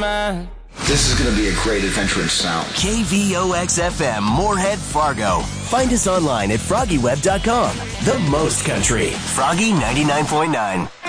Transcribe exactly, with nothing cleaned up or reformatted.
mind. This is going to be a great adventure in sound. K V O X F M, Moorhead, Fargo. Find us online at froggy web dot com. The most country. Froggy ninety-nine point nine.